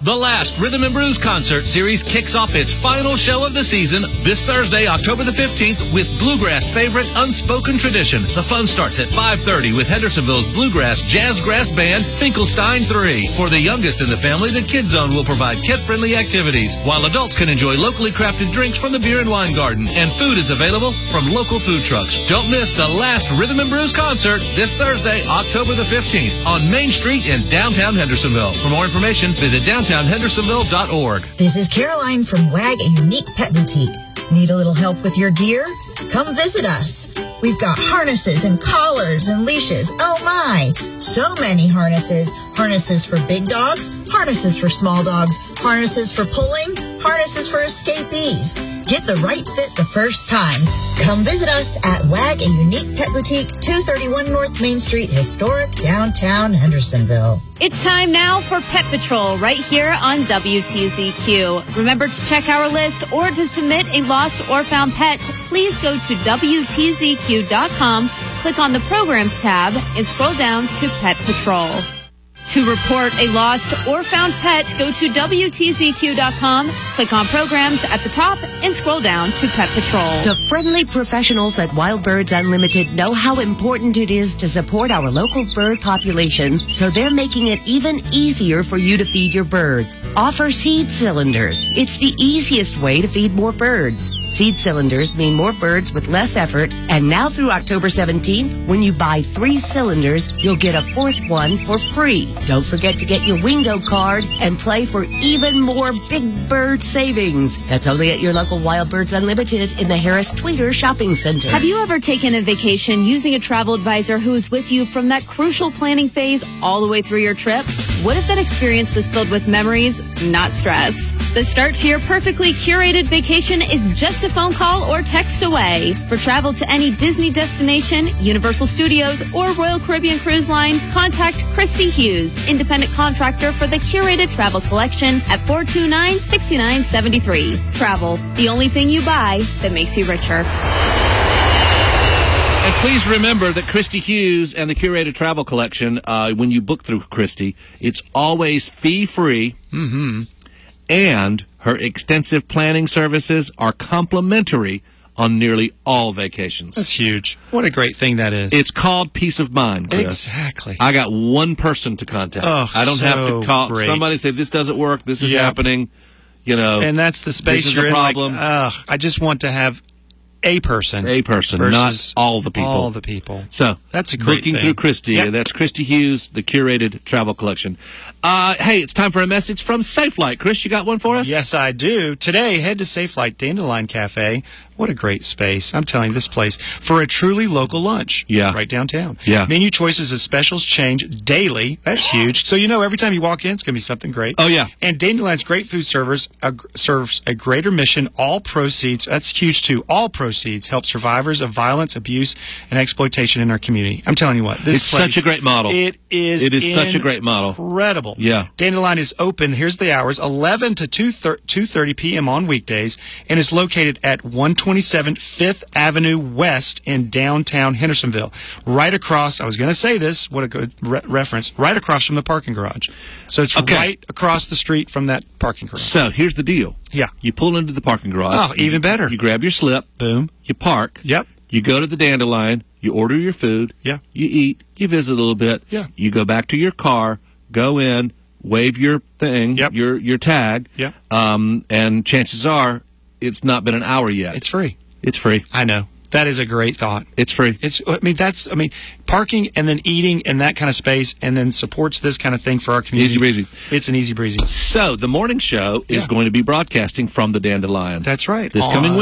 The last Rhythm and Blues concert series kicks off its final show of the season this Thursday, October the 15th, with Bluegrass favorite Unspoken Tradition. The fun starts at 5:30 with Hendersonville's Bluegrass Jazzgrass Band, Finkelstein 3. For the youngest in the family, the Kids Zone will provide kid-friendly activities, while adults can enjoy locally crafted drinks from the Beer and Wine Garden, and food is available from local food trucks. Don't miss the last Rhythm and Blues concert this Thursday, October the 15th, on Main Street in downtown Hendersonville. For more information, visit downtownhendersonville.org. This is Caroline from WAG, a unique pet boutique. Need a little help with your gear? Come visit us. We've got harnesses and collars and leashes. Oh my! So many harnesses. Harnesses for big dogs, harnesses for small dogs, harnesses for pulling, harnesses for escapees. Get the right fit the first time. Come visit us at WAG, a unique pet boutique, 231 North Main Street, historic downtown Hendersonville. It's time now for Pet Patrol right here on WTZQ. Remember to check our list or to submit a lost or found pet. Please go to WTZQ.com, click on the Programs tab, and scroll down to Pet Patrol. To report a lost or found pet, go to WTZQ.com, click on Programs at the top, and scroll down to Pet Patrol. The friendly professionals at Wild Birds Unlimited know how important it is to support our local bird population, so they're making it even easier for you to feed your birds. Offer seed cylinders. It's the easiest way to feed more birds. Seed cylinders mean more birds with less effort, and now through October 17th, when you buy 3 cylinders, you'll get a 4th one for free. Don't forget to get your Wingo card and play for even more big bird savings. That's only at your local Wild Birds Unlimited in the Harris Tweeter Shopping Center. Have you ever taken a vacation using a travel advisor who is with you from that crucial planning phase all the way through your trip? What if that experience was filled with memories, not stress? The start to your perfectly curated vacation is just a phone call or text away. For travel to any Disney destination, Universal Studios, or Royal Caribbean Cruise Line, contact Christy Hughes, independent contractor for the curated travel collection at 429-6973. Travel, the only thing you buy that makes you richer. And please remember that Christy Hughes and the curated travel collection, when you book through Christy, it's always fee-free. Mm-hmm. And her extensive planning services are complimentary on nearly all vacations. That's huge. What a great thing that is. It's called peace of mind, Chris. Exactly. I got one person to contact. Oh, I don't have to call great. somebody, say this doesn't work, this is happening, you know. And that's the space this you're is a in. problem. I just want to have a person. A person, not all the people. All the people. So, that's a great booking thing. through Christy. Yep. That's Christy Hughes, the curated travel collection. Hey, it's time for a message from SafeLight. Chris, you got one for us? Yes, I do. Today, head to SafeLight Dandelion Cafe. What a great space. I'm telling you, this place, for a truly local lunch. Yeah. Right downtown. Yeah. Menu choices and specials change daily. That's huge. So you know every time you walk in, it's going to be something great. Oh, yeah. And Dandelion's great food serves a greater mission. All proceeds, that's huge too, all proceeds help survivors of violence, abuse, and exploitation in our community. I'm telling you what, this place, such a great model. It is such a great model. Incredible. Yeah. Dandelion is open, here's the hours, 11 to 2:30 p.m. on weekdays, and is located at 127 5th Avenue West in downtown Hendersonville. Right across, I was going to say this, what a good reference, right across from the parking garage. So it's right across the street from that parking garage. So here's the deal. Yeah. You pull into the parking garage. Oh, even better. You grab your slip. Boom. You park. Yep. You go to the Dandelion. You order your food. Yeah. You eat. You visit a little bit. Yeah. You go back to your car. Go in. Wave your thing. Yep. Your tag. Yeah. And chances are, it's not been an hour yet. It's free. It's free. I know. That is a great thought. It's free. Parking and then eating in that kind of space and then supports this kind of thing for our community. Easy breezy. It's an easy breezy. So the morning show is going to be broadcasting from the Dandelion. That's right. This coming